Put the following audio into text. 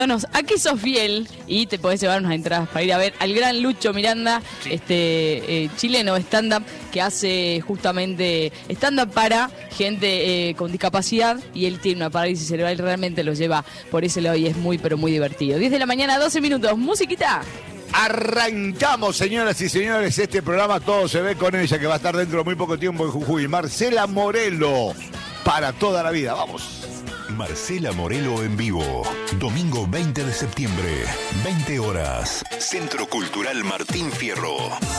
¿A qué sos fiel? Y te podés llevar unas entradas para ir a ver al gran Lucho Miranda, chileno stand-up, que hace justamente stand-up para gente con discapacidad, y él tiene una parálisis cerebral y realmente lo lleva por ese lado y es muy, pero muy divertido. 10 de la mañana, 12 minutos, musiquita. Arrancamos, señoras y señores, este programa Todo se ve con ella, que va a estar dentro de muy poco tiempo en Jujuy. Marcela Morelo, para toda la vida, vamos. Marcela Morelo en vivo, domingo 20 de septiembre, 20 horas, Centro Cultural Martín Fierro.